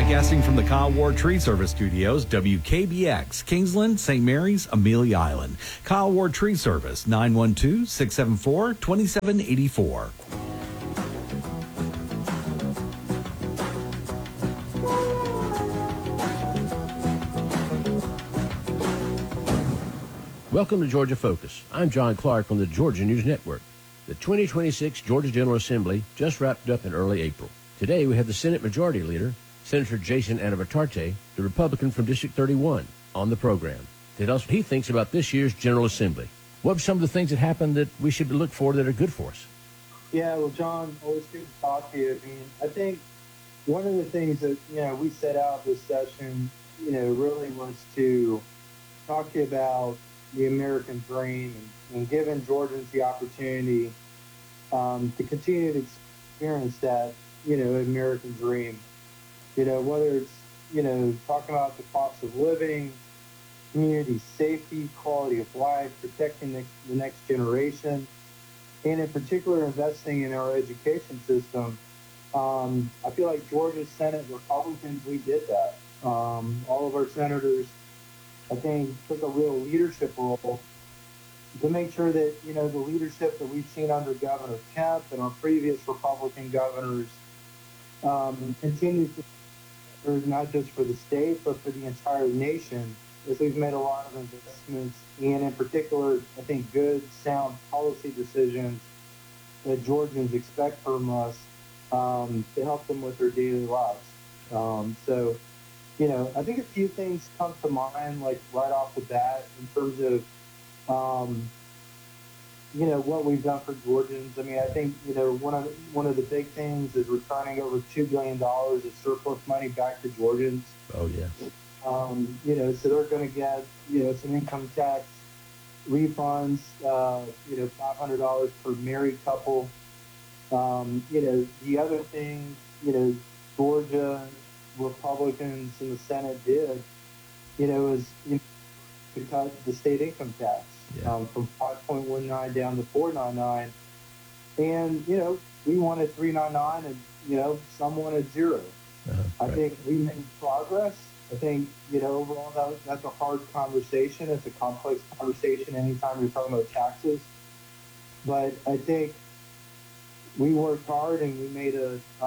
Broadcasting from the Kyle Ward Tree Service Studios, WKBX, Kingsland, St. Mary's, Amelia Island. Kyle Ward Tree Service, 912-674-2784. Welcome to Georgia Focus. I'm John Clark from the Georgia News Network. The 2026 Georgia General Assembly just wrapped up in early April. Today we have the Senate Majority Leader, Senator Jason Anabatarte, the Republican from District 31, on the program to tell us what he thinks about this year's General Assembly. What are some of the things that happened that we should look for that are good for us? Yeah, well, John, always good to talk to you. I mean, I think one of the things that, we set out this session, really was to talk to you about the American dream and giving Georgians the opportunity to continue to experience that, American dream. Whether it's, talking about the cost of living, community safety, quality of life, protecting the next generation, and in particular investing in our education system. I feel like Georgia's Senate Republicans, we did that. All of our senators, I think, took a real leadership role to make sure that, the leadership that we've seen under Governor Kemp and our previous Republican governors continues to serve not just for the state, but for the entire nation, as we've made a lot of investments and, in particular, I think, good, sound policy decisions that Georgians expect from us to help them with their daily lives. So, I think a few things come to mind, like right off the bat, in terms of, what we've done for Georgians. I mean, I think, one of the big things is returning over $2 billion of surplus money back to Georgians. Oh, yeah. So they're going to get, some income tax refunds, $500 per married couple. The other thing, Georgia Republicans in the Senate did, is to cut the state income tax from 5.19 down to 4.99, and we wanted 3.99, and some wanted 0. I think we made progress. I think overall that's a hard conversation. It's a complex conversation anytime you're talking about taxes, but I think we worked hard and we made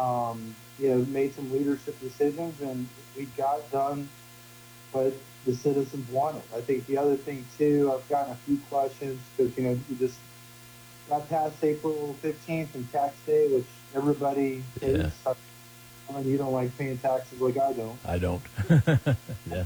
made some leadership decisions, and we got done what the citizens wanted. I think the other thing, too, I've gotten a few questions because, we just got past April 15th and tax day, which everybody hates. I mean, you don't like paying taxes like I don't. I don't. Yeah.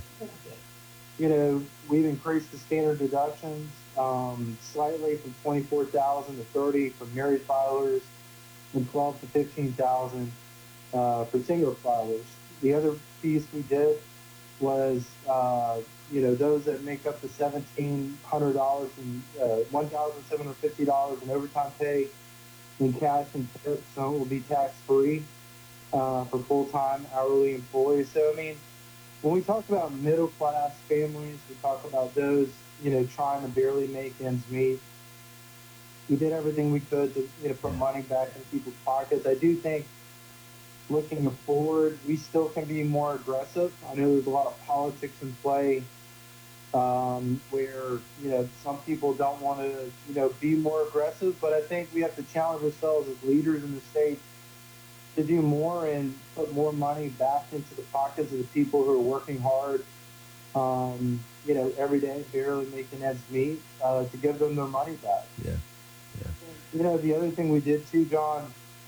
We've increased the standard deductions slightly from $24,000 to $30,000 for married filers and $12,000 to $15,000 for single filers. The other piece we did was, those that make up to $1,700 and $1,750 in overtime pay in cash and tips, so it will be tax-free for full-time hourly employees. So, I mean, when we talk about middle-class families, we talk about those, trying to barely make ends meet. We did everything we could to, put money back in people's pockets. I do think, looking forward, we still can be more aggressive. I know there's a lot of politics in play where, some people don't want to, be more aggressive, but I think we have to challenge ourselves as leaders in the state to do more and put more money back into the pockets of the people who are working hard, every day, barely making ends meet, to give them their money back. Yeah. The other thing we did too, John,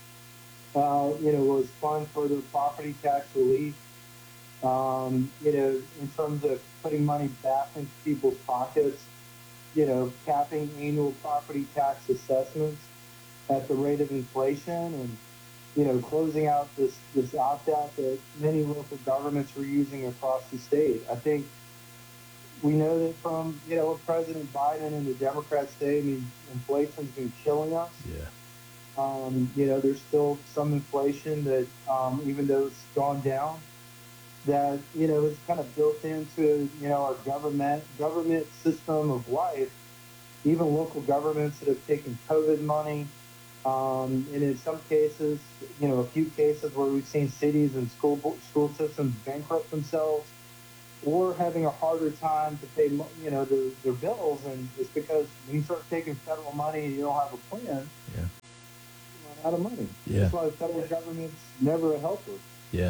was fund for the property tax relief, in terms of putting money back into people's pockets, capping annual property tax assessments at the rate of inflation and, closing out this opt-out that many local governments were using across the state. I think we know that from, what President Biden and the Democrats say, I mean, inflation's been killing us. Yeah. There's still some inflation that, even though it's gone down, that, is kind of built into, our government system of life. Even local governments that have taken COVID money And in some cases, a few cases where we've seen cities and school systems bankrupt themselves or having a harder time to pay, their bills. And it's because when you start taking federal money and you don't have a plan, Yeah. you run out of money. Yeah. That's why the federal government's never a helper. Yeah.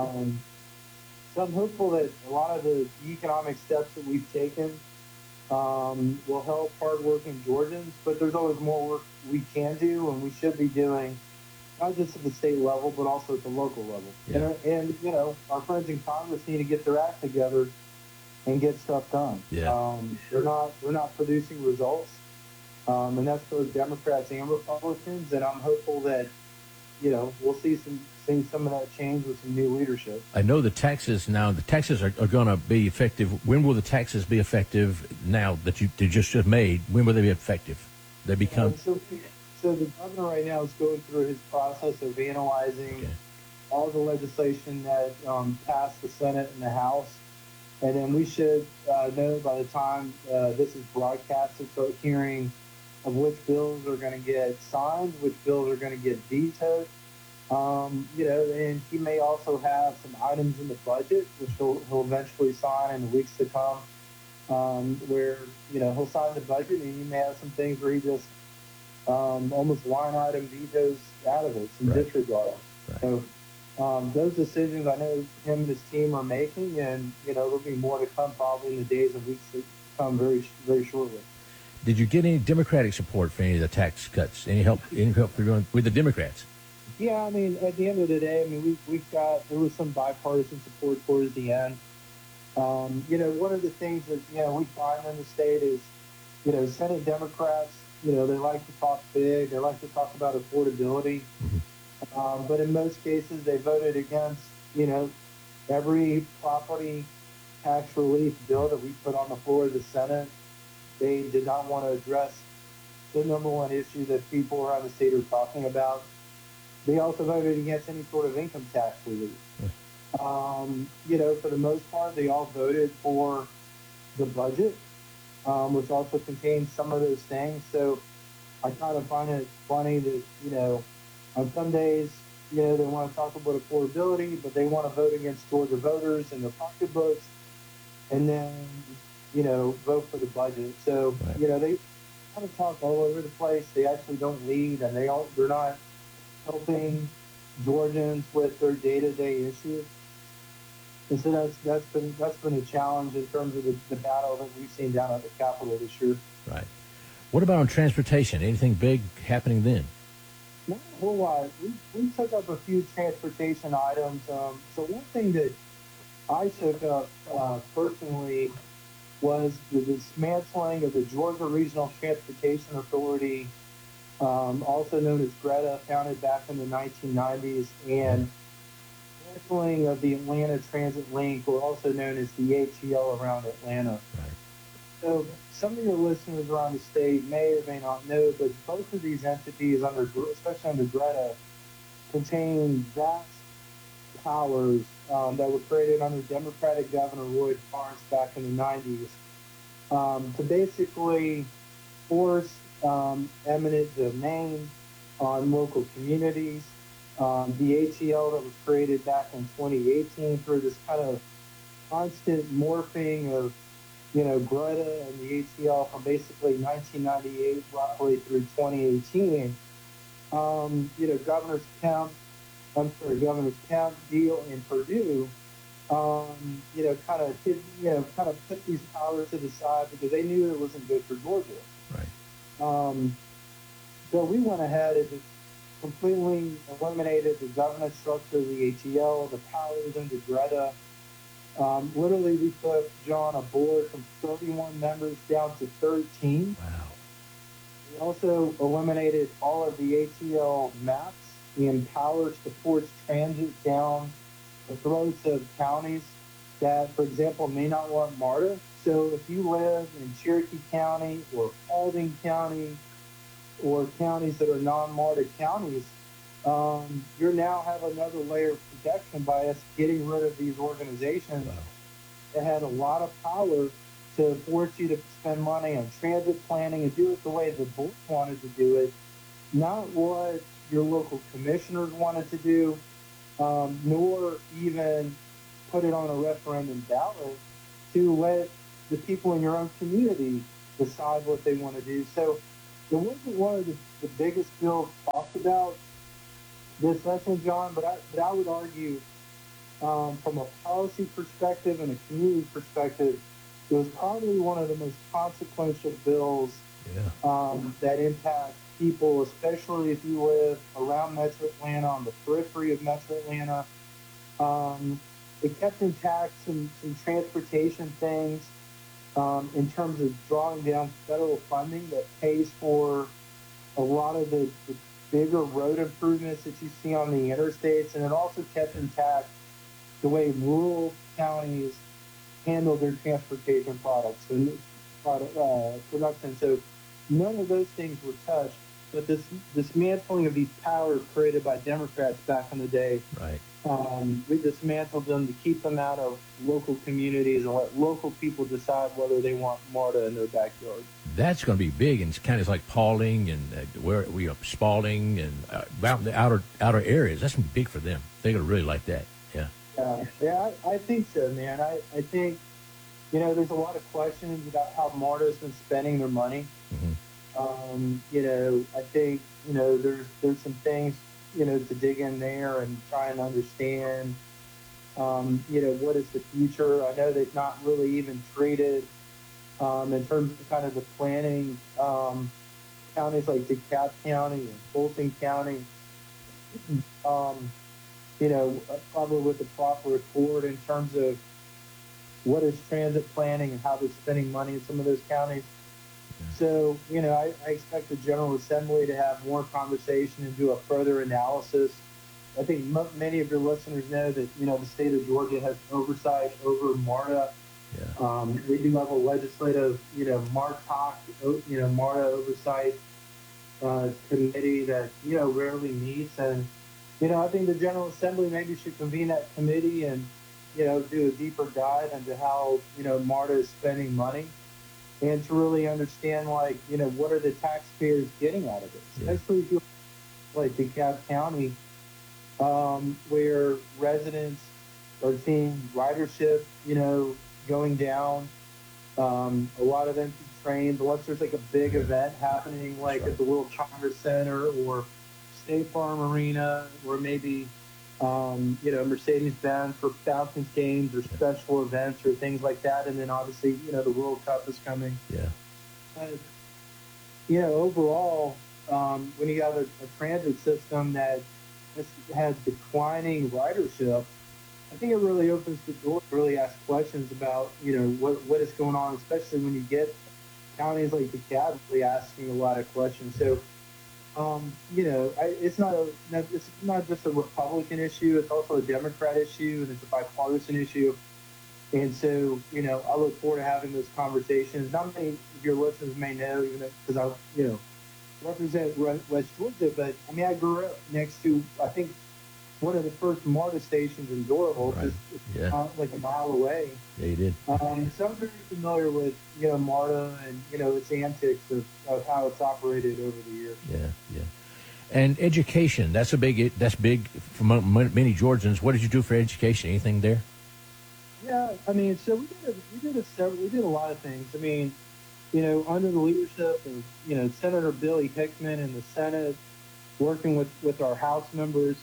So I'm hopeful that a lot of the economic steps that we've taken will help hardworking Georgians, but there's always more work we can do and we should be doing, not just at the state level, but also at the local level. Yeah. And our friends in Congress need to get their act together and get stuff done. Yeah. They're not producing results, and that's both Democrats and Republicans. And I'm hopeful that we'll see some of that change with some new leadership. I know the taxes are going to be effective. When will the taxes be effective now that you just made? When will they be effective? They become. So the governor right now is going through his process of analyzing all the legislation that passed the Senate and the House. And then we should know by the time this is broadcasted, so hearing of which bills are going to get signed, which bills are going to get vetoed. And he may also have some items in the budget, which he'll eventually sign in the weeks to come, where, he'll sign the budget and he may have some things where he just almost line item vetoes out of it, some disregard. Right. So those decisions I know him and his team are making, and, there'll be more to come probably in the days and weeks to come very, very shortly. Did you get any Democratic support for any of the tax cuts? Any help with the Democrats? Yeah, I mean, at the end of the day, there was some bipartisan support towards the end. One of the things that, we find in the state is, Senate Democrats, they like to talk big. They like to talk about affordability. Mm-hmm. But in most cases, they voted against, every property tax relief bill that we put on the floor of the Senate. They did not want to address the number one issue that people around the state are talking about. They also voted against any sort of income tax relief. For the most part, they all voted for the budget, which also contains some of those things. So I kind of find it funny that, on some days, they want to talk about affordability, but they want to vote against Georgia voters and their pocketbooks, and then, vote for the budget. So, they kind of talk all over the place. They actually don't lead, and they're not helping Georgians with their day-to-day issues. And so that's been a challenge in terms of the battle that we've seen down at the Capitol this year. Right. What about on transportation? Anything big happening then? Not a whole lot. We took up a few transportation items. So one thing that I took up personally was the dismantling of the Georgia Regional Transportation Authority, also known as GRETA, founded back in the 1990s, and dismantling of the Atlanta Transit Link, or also known as the ATL around Atlanta. Right. So some of your listeners around the state may or may not know, but both of these entities, especially under GRETA, contain vast powers that were created under Democratic Governor Roy Barnes back in the 90s to basically force eminent domain on local communities. The ATL that was created back in 2018 through this kind of constant morphing of, GRETA and the ATL from basically 1998 roughly through 2018. Governors Kemp, Deal, and Perdue, kind of put these powers to the side because they knew it wasn't good for Georgia. Right. So we went ahead and just completely eliminated the governance structure of the ATL, the powers under GRETA. Literally, we put, John, a board from 31 members down to 13. Wow. We also eliminated all of the ATL maps and powers to force transit down the throats of counties that, for example, may not want MARTA. So if you live in Cherokee County or Paulding County or counties that are non-MARTA counties, you now have another layer of protection by us getting rid of these organizations that had a lot of power to force you to spend money on transit planning and do it the way the board wanted to do it, not what your local commissioners wanted to do, nor even put it on a referendum ballot to let the people in your own community decide what they want to do. So it wasn't one of the biggest bills talked about this session, John, but I would argue from a policy perspective and a community perspective, it was probably one of the most consequential bills that impact people, especially if you live around Metro Atlanta, on the periphery of Metro Atlanta. It kept intact some transportation things in terms of drawing down federal funding that pays for a lot of the bigger road improvements that you see on the interstates, and it also kept intact the way rural counties handle their transportation products and production. So none of those things were touched. But this dismantling of these powers created by Democrats back in the day, Right. we dismantled them to keep them out of local communities and let local people decide whether they want MARTA in their backyard. That's going to be big in counties like Paulding and where we are, Spalding and out in the outer areas. That's going to be big for them. They're going to really like that. Yeah. Yeah, I think so, man. I think, there's a lot of questions about how MARTA's been spending their money. Mm-hmm. I think, there's some things, to dig in there and try and understand, what is the future. I know they've not really even treated, in terms of kind of the planning, counties like DeKalb County and Fulton County, probably with the proper accord in terms of what is transit planning and how they're spending money in some of those counties. So, I expect the General Assembly to have more conversation and do a further analysis. I think many of your listeners know that, the state of Georgia has oversight over MARTA. Yeah. We do have a legislative, MARTA, MARTA oversight committee that, rarely meets. And, I think the General Assembly maybe should convene that committee and, do a deeper dive into how, MARTA is spending money, and to really understand, like, what are the taxpayers getting out of it, especially if you like DeKalb County, where residents are seeing ridership, going down, a lot of empty trains, unless there's like a big event happening, like at the World Congress Center or State Farm Arena, or maybe, Mercedes-Benz for Falcons games or special events or things like that. And then obviously, the World Cup is coming. Yeah. But, overall, when you have a transit system that has declining ridership, I think it really opens the door to really ask questions about, what is going on, especially when you get counties like DeKalb really asking a lot of questions. So, it's not just a Republican issue. It's also a Democrat issue, and it's a bipartisan issue. And so, I look forward to having those conversations. Not many of your listeners may know, even because I, represent West Georgia, but I mean, I grew up next to, I think, one of the first MARTA stations in Doraville, just like a mile away. Yeah, you did. So I'm very familiar with, MARTA and, its antics of how it's operated over the years. Yeah. And education, that's big for many Georgians. What did you do for education? Anything there? Yeah, I mean, so we did a lot of things. I mean, under the leadership of, Senator Billy Hickman in the Senate, working with our House members,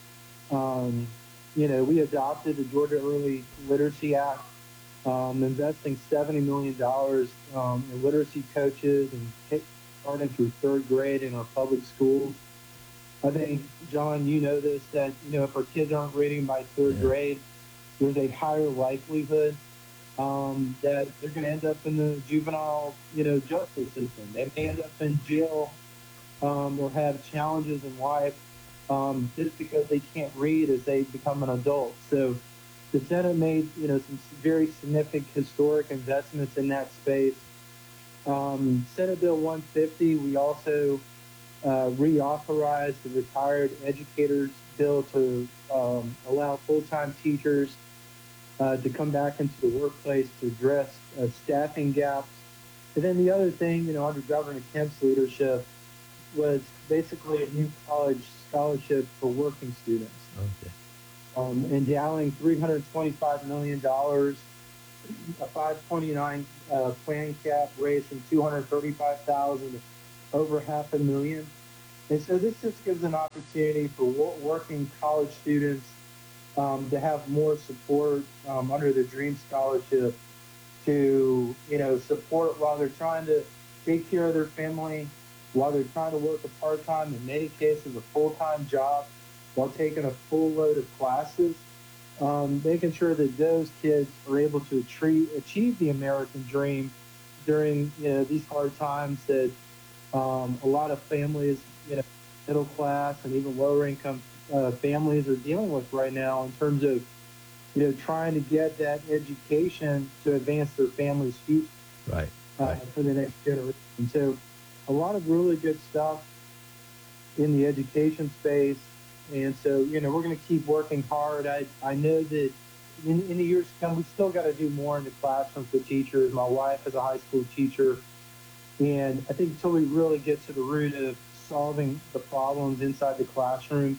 we adopted the Georgia Early Literacy Act, investing $70 million in literacy coaches and starting through third grade in our public schools. I think, John, you know this, that, if our kids aren't reading by third grade, there's a higher likelihood that they're going to end up in the juvenile, justice system. They may end up in jail or have challenges in life just because they can't read as they become an adult. So the Senate made, some very significant historic investments in that space. Senate Bill 150, we also reauthorized the Retired Educators Bill to allow full-time teachers to come back into the workplace to address staffing gaps. And then the other thing, under Governor Kemp's leadership, was basically a new college scholarship for working students, Okay. endowing $325 million, a 529 plan cap, raising 235,000, over half a million. And so this just gives an opportunity for working college students to have more support under the Dream Scholarship to, support while they're trying to take care of their family, while they're trying to work a part-time, in many cases a full-time job, while taking a full load of classes, making sure that those kids are able to achieve the American dream during, these hard times that a lot of families, middle class and even lower income families are dealing with right now in terms of, trying to get that education to advance their family's future Right. Right. for the next generation. So a lot of really good stuff in the education space. And so, we're going to keep working hard. I know that in the years to come, we still got to do more in the classrooms with teachers. My wife is a high school teacher. And I think until we really get to the root of solving the problems inside the classroom,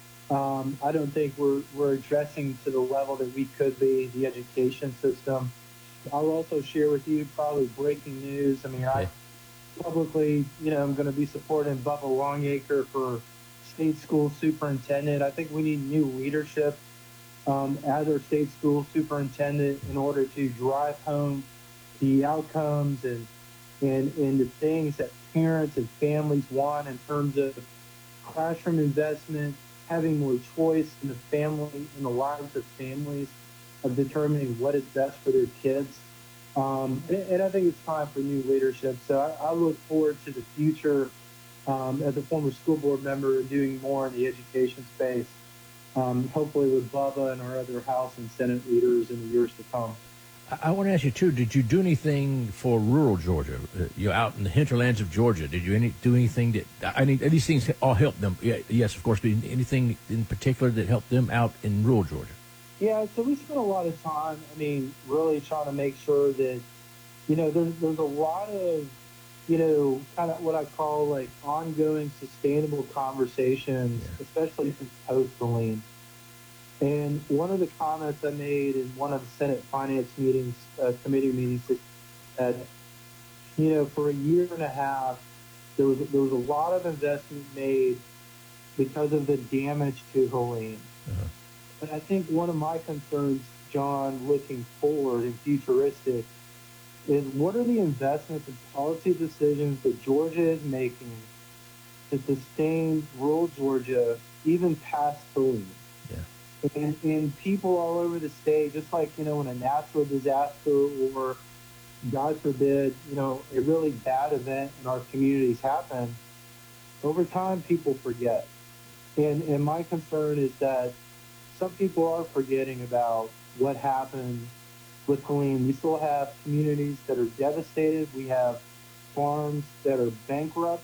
I don't think we're addressing to the level that we could be the education system. I'll also share with you probably breaking news. I mean, Okay. I publicly, I'm going to be supporting Bubba Longacre for state school superintendent. I think we need new leadership as our state school superintendent in order to drive home the outcomes and the things that parents and families want in terms of classroom investment, having more choice in the family, in the lives of families, of determining what is best for their kids. And I think it's time for new leadership. So I look forward to the future as a former school board member doing more in the education space, hopefully with Bubba and our other House and Senate leaders in the years to come. I want to ask you too. Did you do anything for rural Georgia? You're out in the hinterlands of Georgia. Did you do anything that? I mean, these things all help them. Yeah, yes, of course. But anything in particular that helped them out in rural Georgia? Yeah, so we spent a lot of time. I mean, really trying to make sure that there's a lot of kind of what I call like ongoing sustainable conversations, especially since post-Helene. And one of the comments I made in one of the Senate Finance meetings, committee meetings, is that, for a year and a half, there was a lot of investment made because of the damage to Helene. Uh-huh. But I think one of my concerns, John, looking forward and futuristic, is what are the investments and policy decisions that Georgia is making to sustain rural Georgia even past Helene? And people all over the state, just like, when a natural disaster or, God forbid, a really bad event in our communities happen, over time people forget. And my concern is that some people are forgetting about what happened with Helene. We still have communities that are devastated. We have farms that are bankrupt.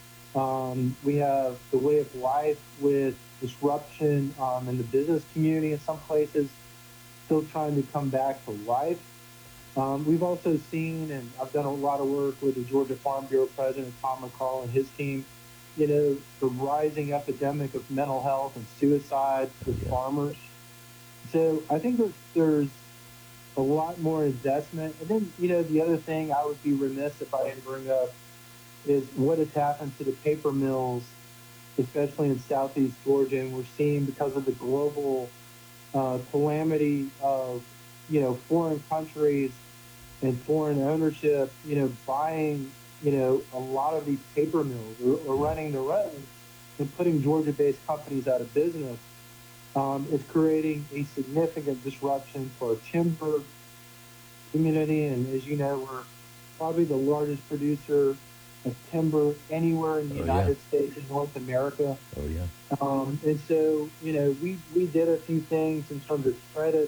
We have the way of life with disruption in the business community in some places still trying to come back to life. We've also seen, and I've done a lot of work with the Georgia Farm Bureau President Tom McCall and his team, the rising epidemic of mental health and suicide with farmers. So I think there's a lot more investment. And then, the other thing I would be remiss if I didn't bring up is what has happened to the paper mills, especially in southeast Georgia. And we're seeing, because of the global calamity of, foreign countries and foreign ownership, buying, a lot of these paper mills or running their own and putting Georgia-based companies out of business, is creating a significant disruption for our timber community. And as you know, we're probably the largest producer of timber anywhere in the United States and North America. Oh, yeah. And so, we did a few things in terms of credits,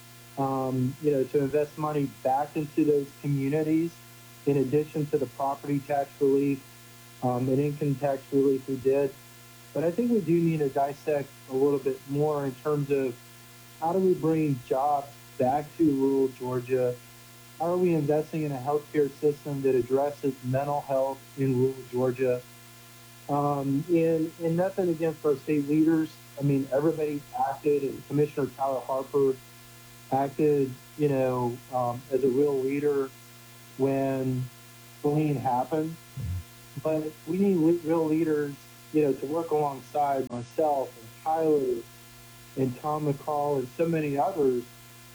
to invest money back into those communities, in addition to the property tax relief and income tax relief we did. But I think we do need to dissect a little bit more in terms of how do we bring jobs back to rural Georgia? How are we investing in a healthcare system that addresses mental health in rural Georgia? And nothing against our state leaders. I mean, everybody acted, and Commissioner Tyler Harper acted, as a real leader when bullying happened. But we need real leaders, to work alongside myself and Tyler and Tom McCall and so many others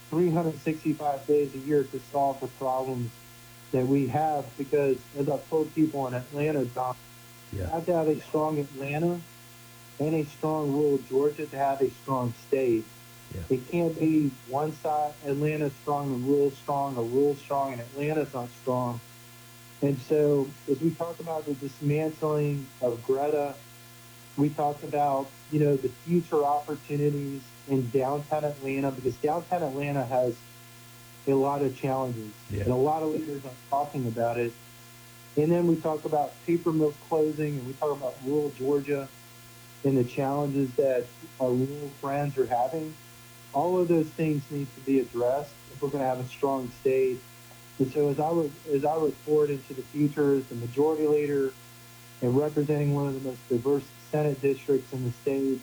365 days a year to solve the problems that we have. Because, as I've told people in Atlanta, Tom, you have to have a strong Atlanta and a strong rural Georgia to have a strong state. Yeah. It can't be one side, Atlanta's strong and rural strong and Atlanta's not strong. And so, as we talk about the dismantling of Greta, we talk about, the future opportunities in downtown Atlanta, because downtown Atlanta has a lot of challenges, and a lot of leaders are talking about it. And then we talk about paper mills closing, and we talk about rural Georgia and the challenges that our rural friends are having. All of those things need to be addressed if we're going to have a strong state. And so, as I look forward into the future as the majority leader and representing one of the most diverse Senate districts in the state,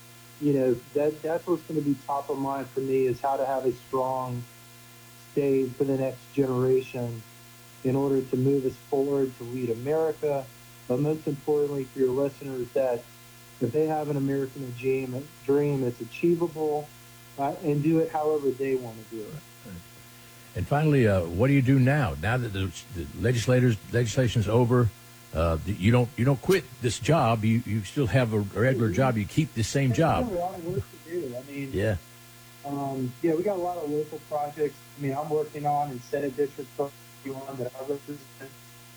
that's what's going to be top of mind for me, is how to have a strong state for the next generation in order to move us forward to lead America. But most importantly, for your listeners, that if they have an American dream, it's achievable, and do it however they want to do it. And finally, what do you do now? Now that the legislation's over, you don't quit this job. You still have a regular job. You keep the same job. There's a lot of work to do. I mean, we got a lot of local projects. I mean, I'm working on in Senate District 31 that I represent.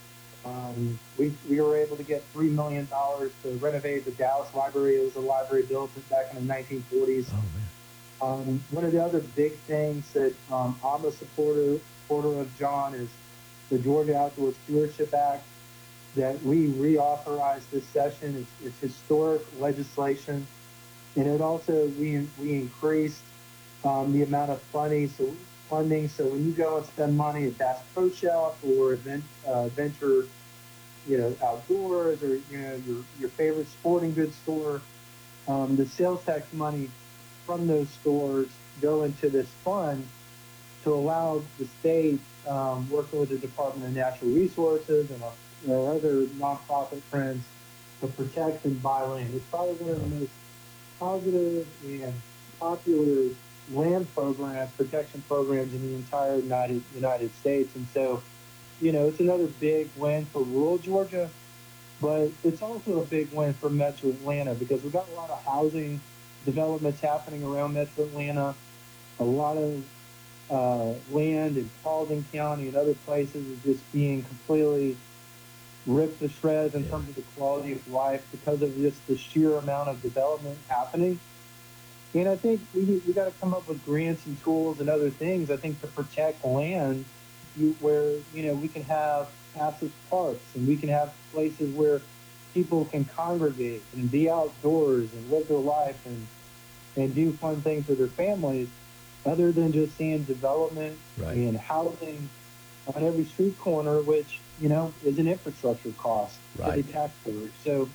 We were able to get $3 million to renovate the Dallas Library. It was a library built back in the 1940s. Oh, man. One of the other big things that I'm a supporter of, John, is the Georgia Outdoor Stewardship Act that we reauthorized this session. It's historic legislation, and it also we increased the amount of funding. So when you go and spend money at Bass Pro Shop or Venture, Outdoors, or your favorite sporting goods store, the sales tax money from those stores go into this fund to allow the state, working with the Department of Natural Resources and our other nonprofit friends, to protect and buy land. It's probably one of the most positive and popular land protection programs in the entire United States. And so, it's another big win for rural Georgia, but it's also a big win for Metro Atlanta, because we've got a lot of housing developments happening around Metro Atlanta. A lot of land in Paulding County and other places is just being completely ripped to shreds in terms of the quality of life because of just the sheer amount of development happening. And I think we got to come up with grants and tools and other things, I think, to protect land where, we can have passive parks, and we can have places where people can congregate and be outdoors and live their life and do fun things with their families, other than just seeing development and housing on every street corner, which, is an infrastructure cost for the taxpayers. So,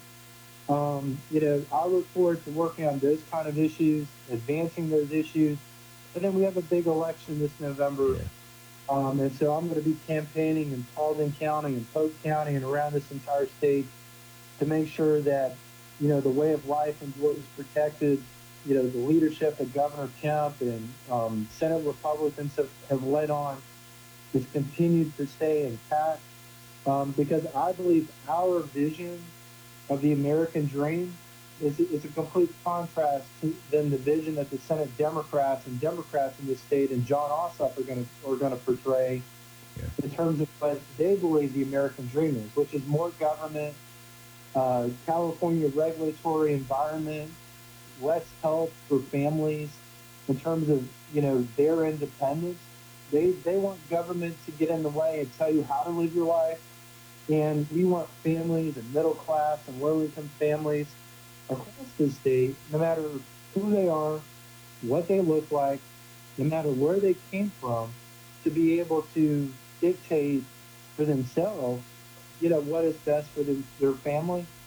I look forward to working on those kind of issues, advancing those issues. And then we have a big election this November. And so I'm going to be campaigning in Paulding County and Polk County and around this entire state to make sure that, the way of life in Georgia is protected. The leadership that Governor Kemp and Senate Republicans have led on is continued to stay intact, because I believe our vision of the American dream is a complete contrast to then the vision that the Senate Democrats in the state and John Ossoff are going to portray in terms of what they believe the American dream is, which is more government, California regulatory environment, less help for families in terms of, their independence. They want government to get in the way and tell you how to live your life. And we want families and middle class and low income families across the state, no matter who they are, what they look like, no matter where they came from, to be able to dictate for themselves, what is best for their family.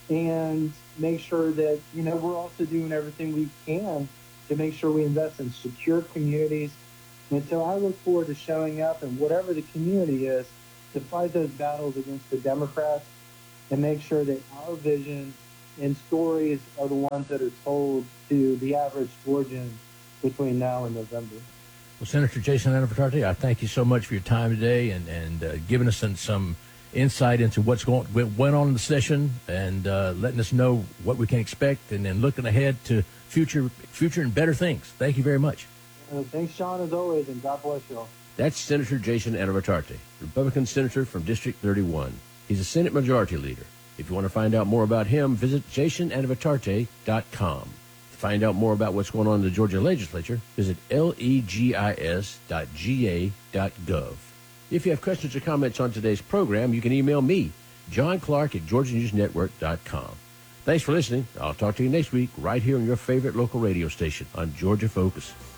and make sure that, we're also doing everything we can to make sure we invest in secure communities. And so I look forward to showing up in whatever the community is to fight those battles against the Democrats and make sure that our vision and stories are the ones that are told to the average Georgian between now and November. Well, Senator Jason Anavertarte, I thank you so much for your time today and giving us some insight into went on in the session and letting us know what we can expect and then looking ahead to future and better things. Thank you very much. Thanks, Sean, as always, and God bless you all. That's Senator Jason Anavertarte, Republican Senator from District 31. He's a Senate Majority Leader. If you want to find out more about him, visit jasonanavertarte.com. To find out more about what's going on in the Georgia legislature, visit legis.ga.gov. If you have questions or comments on today's program, you can email me, John Clark at GeorgiaNewsNetwork.com. Thanks for listening. I'll talk to you next week right here on your favorite local radio station on Georgia Focus.